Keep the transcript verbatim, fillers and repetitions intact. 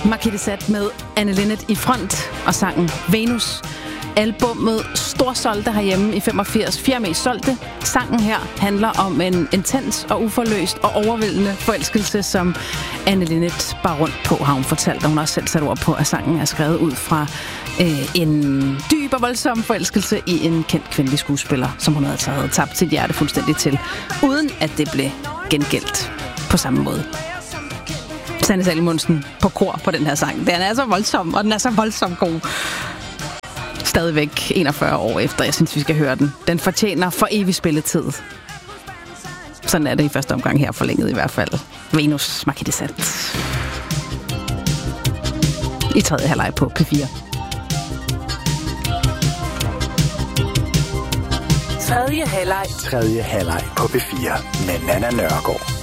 Marquisat med Anne Linnet i front og sangen Venus. Albummet storsolgte herhjemme i femogfirs, fjerde mest solgte. Sangen her handler om en intens og uforløst og overvældende forelskelse, som Anne Linnet bar rundt på, har hun fortalt. Og hun har også selv sat ord på, at sangen er skrevet ud fra øh, en dyb og voldsom forelskelse i en kendt kvindelig skuespiller, som hun havde taget, tabt sit hjerte fuldstændig til, uden at det blev gengældt på samme måde. Sanne Salomonsen på kor på den her sang. Den er så voldsom, og den er så voldsomt god. Stadigvæk enogfyrre år efter, jeg synes, vi skal høre den. Den fortjener for evig spilletid. Sådan er det i første omgang her, forlænget i hvert fald. Venus Marquisat. I tredje halvleg på P fire. Tredje halvleg. Tredje halvleg på P fire med Nanna Nørgaard.